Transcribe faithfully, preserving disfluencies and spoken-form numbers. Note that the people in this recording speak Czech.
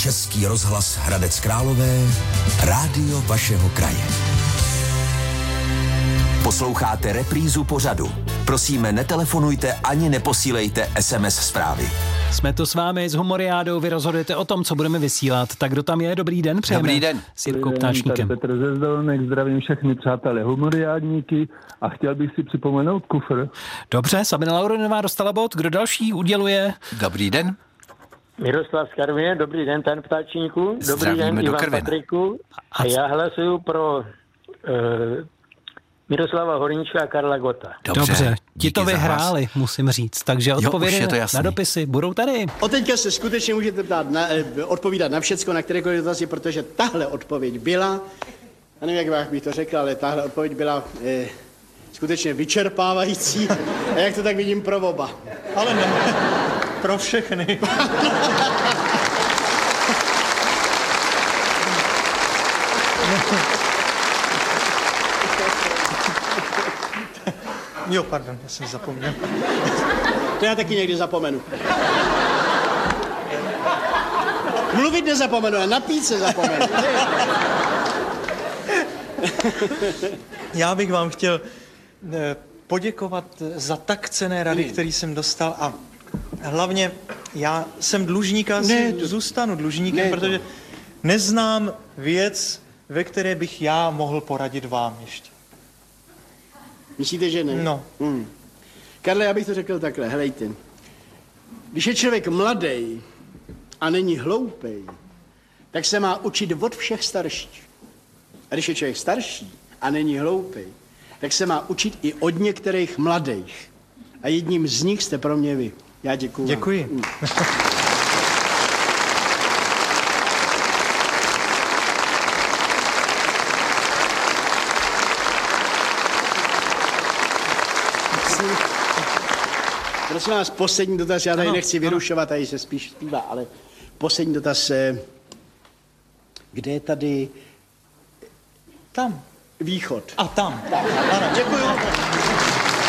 Český rozhlas Hradec Králové, rádio vašeho kraje. Posloucháte reprízu pořadu. Prosíme, netelefonujte ani neposílejte es em es zprávy. Jsme tu s vámi s Humoriádou, vy rozhodujete o tom, co budeme vysílat. Tak kdo tam je? Dobrý den, přejeme. Dobrý den. S Jirkou Ptáčníkem. Petr ze Zdolnek, zdravím všechny přátelé humoriádníky a chtěl bych si připomenout kufr. Dobře, Sabina Laurinová dostala bod. Kdo další uděluje? Dobrý den. Miroslav z Karvině, dobrý den, pan Ptáčníku. Dobrý Zdravíme den, do Ivan Karviné. Patriku. A já hlasuju pro uh, Miroslava Horníčka a Karla Gota. Dobře, Dobře. ti to díky za vyhráli, hlas. musím říct. Takže Jo, už je odpovědi to jasný. na dopisy budou tady. Od teďka se skutečně můžete ptát na, eh, odpovídat na všecko, na kterékoliv dotazy, protože tahle odpověď byla, já nevím, jak bych to řekl, ale tahle odpověď byla eh, skutečně vyčerpávající. A jak to tak vidím pro oba. Ale ne, pro všechny. Jo, pardon, já jsem zapomněl. To já taky někdy zapomenu. Mluvit nezapomenu, a napít se zapomenu. Já bych vám chtěl eh, poděkovat za tak cenné rady, který jsem dostal a hlavně já jsem dlužník a Ne, asi to- zůstanu dlužníkem, Ne, to- protože neznám věc, ve které bych já mohl poradit vám ještě. Myslíte, že ne? No. Hmm. Karle, já bych to řekl takhle, helejte. Když je člověk mladý a není hloupej, tak se má učit od všech starších. A když je člověk starší a není hloupej, tak se má učit i od některých mladých. A jedním z nich jste pro mě vy. Já děkuju. Děkuji. Vám. Hmm. Prosím vás, poslední dotaz, já tady Ano, nechci vyrušovat, tady se spíš zpívá, ale poslední dotaz, eh, kde je tady Tam. východ? A tam. Ano, děkuju.